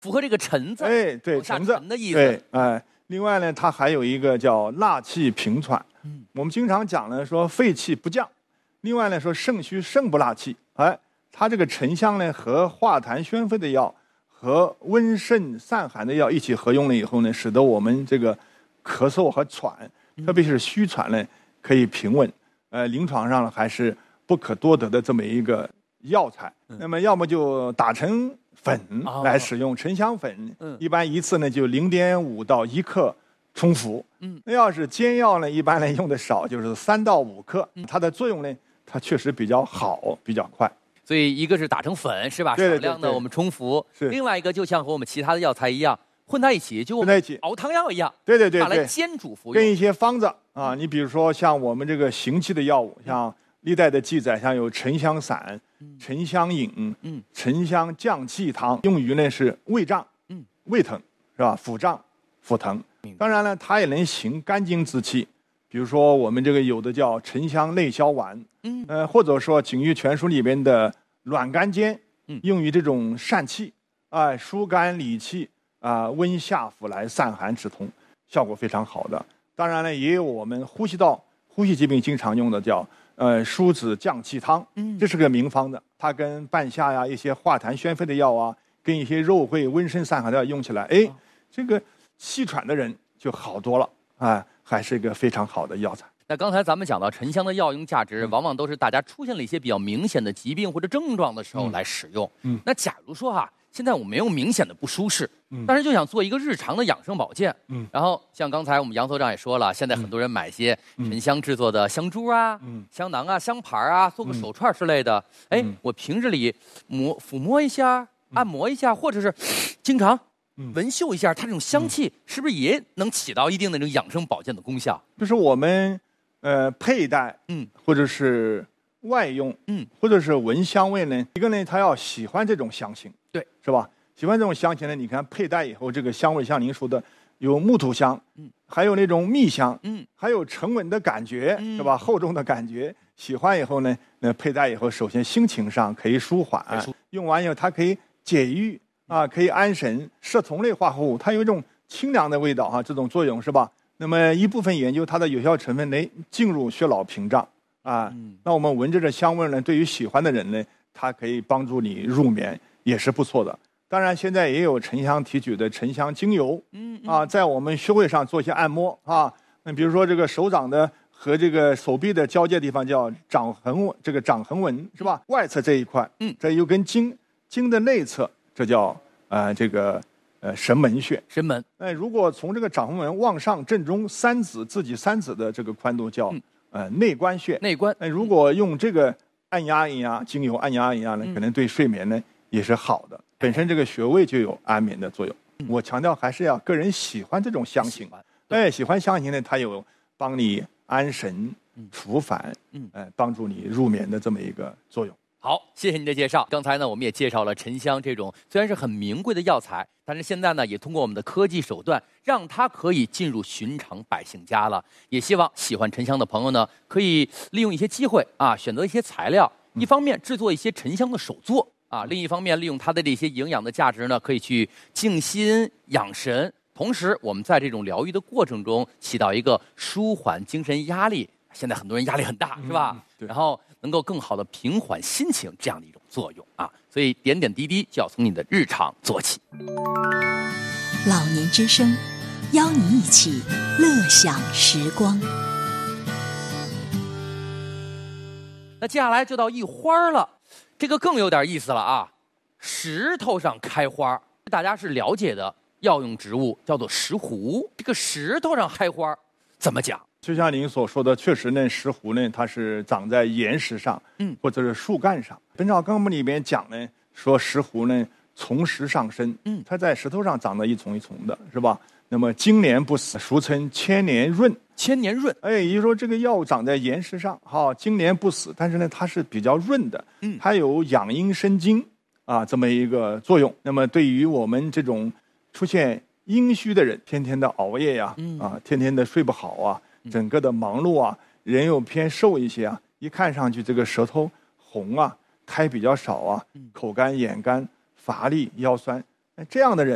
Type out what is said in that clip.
符合这个沉字， 哎，对， 沉字的意思。 对，哎，另外呢，它还有一个叫纳气平喘。我们经常讲呢，说肺气不降，另外呢说肾虚肾不纳气。哎，它这个沉香呢和化痰宣肺的药和温肾散寒的药一起合用了以后呢，使得我们这个咳嗽和喘，特别是虚喘呢，可以平稳。临床上还是不可多得的这么一个药材。那么要么就打成粉来使用，沉香粉，一般一次呢就0.5到1克冲服。那要是煎药呢，一般呢用的少，就是3到5克。它的作用呢，它确实比较好，比较快。 所以一个是打成粉，是吧？ 对对对， 少量的我们冲服。 是。 另外一个就像和我们其他的药材一样，混在一起，就熬汤药一样。 对对对， 拿来煎煮服用。 跟一些方子啊，你比如说像我们这个行气的药物，像历代的记载，像有沉香散、沉香饮、沉香降气汤，用于呢是胃胀、胃疼，是吧？腹胀、腹疼。当然了，它也能行肝经之气，比如说我们这个有的叫沉香内消丸，或者说《景玉全书》里边的卵甘煎，用于这种疝气，疏肝理气温下腹来散寒止痛，效果非常好的。当然了，也有我们呼吸疾病经常用的叫舒子降气汤，这是个名方的，它跟半夏呀一些化痰宣肺的药啊，跟一些肉桂温肾散寒的药用起来，这个气喘的人就好多了还是一个非常好的药材。 那刚才咱们讲到沉香的药用价值，往往都是大家出现了一些比较明显的疾病或者症状的时候来使用。那假如说现在我没有明显的不舒适，但是就想做一个日常的养生保健，然后像刚才我们杨所长也说了，现在很多人买一些沉香制作的香珠香囊香盘做个手串之类的，我平日里抚摸一下、按摩一下，或者是经常闻嗅一下，它这种香气是不是也能起到一定的这种养生保健的功效？ 就是我们佩戴，或者是外用，或者是闻香味呢，一个呢，他要喜欢这种香型， 对， 是吧？喜欢这种香型呢，你看佩戴以后，这个香味像您说的，有木土香，还有那种蜜香，还有沉稳的感觉，是吧？厚重的感觉，喜欢以后呢，佩戴以后，首先心情上可以舒缓，用完以后它可以解郁可以安神，摄同类化合物，它有一种清凉的味道这种作用是吧？那么一部分研究它的有效成分能进入血脑屏障那我们闻着这香味呢，对于喜欢的人呢，它可以帮助你入眠，也是不错的。当然，现在也有沉香提取的沉香精油，在我们穴位上做一些按摩那比如说这个手掌的和这个手臂的交界地方叫掌横纹是吧？外侧这一块，这有根经的内侧，这叫神门穴。 神门。 如果从这个掌横纹往上正中自己三指的这个宽度叫内关穴。 内关。 如果用这个按压一压精油按压一压呢，可能对睡眠呢也是好的。本身这个穴位就有安眠的作用。我强调还是要个人喜欢这种香型。喜欢香型呢，它有帮你安神除烦，帮助你入眠的这么一个作用。 好，谢谢您的介绍。刚才呢，我们也介绍了沉香这种虽然是很名贵的药材，但是现在呢，也通过我们的科技手段，让它可以进入寻常百姓家了。也希望喜欢沉香的朋友呢，可以利用一些机会选择一些材料，一方面制作一些沉香的手作另一方面利用它的这些营养的价值呢，可以去静心养神。同时，我们在这种疗愈的过程中，起到一个舒缓精神压力。现在很多人压力很大，是吧？然后能够更好的平缓心情，这样的一种作用所以点点滴滴就要从你的日常做起。 老年之声，邀你一起乐享时光。 那接下来就到一花了，这个更有点意思了石头上开花，大家是了解的药用植物，叫做石斛。这个石头上开花怎么讲？ 就像您所说的，确实呢，石斛呢，它是长在岩石上，或者是树干上。《本草纲目》里面讲呢，说石斛呢从石上生，它在石头上长得一丛一丛的，是吧？那么经年不死，俗称千年润。 千年润， 也就是说这个药物长在岩石上，经年不死，但是呢，它是比较润的，它有养阴生津这么一个作用。那么对于我们这种出现阴虚的人，天天的熬夜天天的睡不好整个的忙碌人又偏瘦一些一看上去这个舌头红苔比较少口干眼干乏力腰酸，这样的人